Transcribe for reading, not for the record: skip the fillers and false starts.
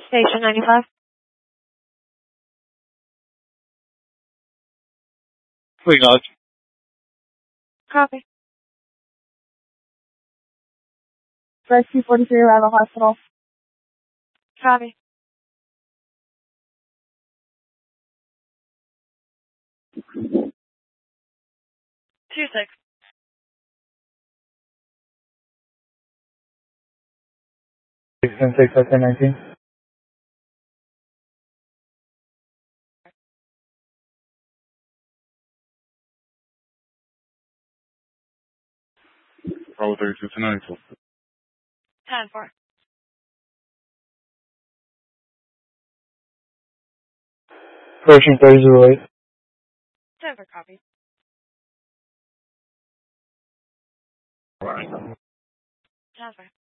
Station 95. Acknowledge. Copy. Rescue 43 Arrival Hospital. Copy. 26. Station 6, 19. Bravo 32 to 92. 10-4. Approaching 3008. 10-4 copy. Right. 10-4.